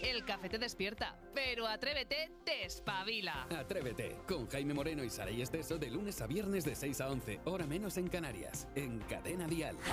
El café te despierta, pero Atrévete te espabila. Atrévete, con Jaime Moreno y Saray Esteso de lunes a viernes de 6 a 11, hora menos en Canarias, en Cadena Dial.